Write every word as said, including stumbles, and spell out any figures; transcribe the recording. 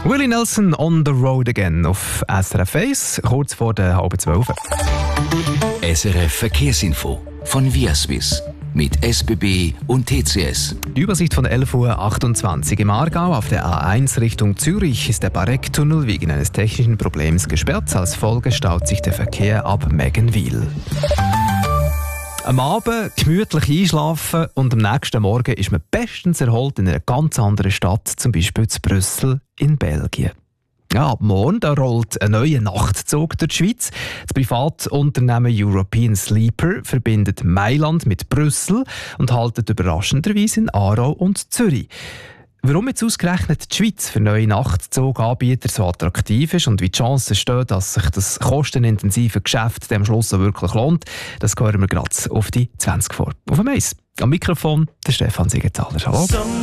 Willie Nelson on the road again auf S R F eins, kurz vor der halben zwölf. S R F Verkehrsinfo von Viaswiss mit S B B und T C S. Die Übersicht von elf Uhr achtundzwanzig im Aargau. Auf der A eins Richtung Zürich ist der Bareck-Tunnel wegen eines technischen Problems gesperrt. Als Folge staut sich der Verkehr ab Meggenwil. Am Abend gemütlich einschlafen und am nächsten Morgen ist man bestens erholt in einer ganz anderen Stadt, zum Beispiel zu Brüssel in Belgien. Ja, ab morgen da rollt ein neuer Nachtzug durch die Schweiz. Das Privatunternehmen European Sleeper verbindet Mailand mit Brüssel und haltet überraschenderweise in Aarau und Zürich. Warum jetzt ausgerechnet die Schweiz für neue Nachtzuganbieter so attraktiv ist und wie die Chancen stehen, dass sich das kostenintensive Geschäft am Schluss auch wirklich lohnt, das hören wir gerade auf die zwanzig vor. Auf dem Eis. Am Mikrofon der Stefan Siegenthaler. Hallo.